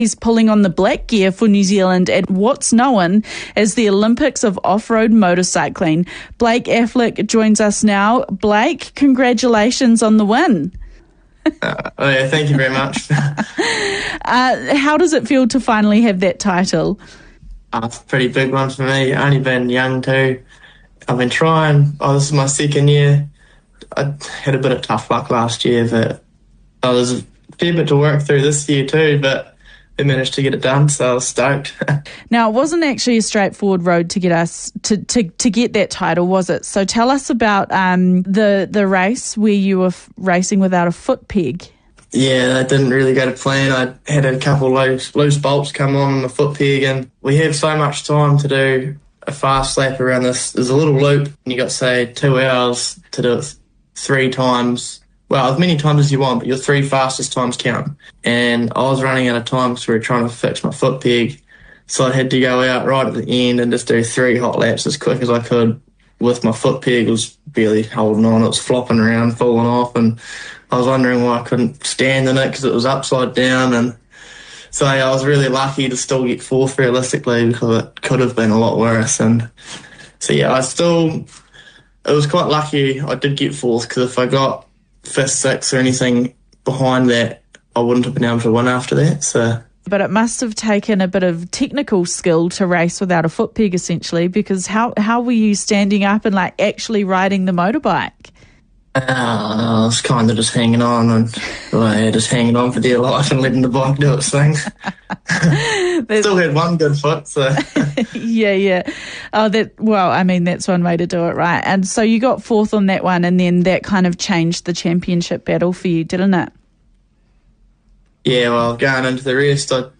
He's pulling on the black gear for New Zealand at what's known as the Olympics of Off-Road Motorcycling. Blake Affleck joins us now. Blake, congratulations on the win. Thank you very much. How does it feel to finally have that title? It's a pretty big one for me. I've only been young too. I've been trying. This is my second year. I had a bit of tough luck last year, but there's a fair bit to work through this year too, but we managed to get it done, so I was stoked. Now, it wasn't actually a straightforward road to get us to get that title, was it? So tell us about the race where you were racing without a foot peg. Yeah, that didn't really go to plan. I had a couple loose bolts come on the foot peg, and we have so much time to do a fast lap around this. There's a little loop, and you got, say, 2 hours to do it 3 times. Well, as many times as you want, but your 3 fastest times count. And I was running out of time because we were trying to fix my foot peg. So I had to go out right at the end and just do 3 hot laps as quick as I could with my foot peg. It was barely holding on. It was flopping around, falling off. And I was wondering why I couldn't stand in it because it was upside down. And so I was really lucky to still get 4th realistically, because it could have been a lot worse. And so, yeah, it was quite lucky I did get 4th, because if I got 5th, 6th or anything behind that, I wouldn't have been able to win after that. So, but it must have taken a bit of technical skill to race without a foot peg, essentially, because how were you standing up and actually riding the motorbike? I was kind of just hanging on and just hanging on for dear life and letting the bike do its thing. Still had one good foot, so. Yeah. Oh, that's one way to do it, right? And so you got 4th on that one, and then that kind of changed the championship battle for you, didn't it? Yeah, well, going into the rest, I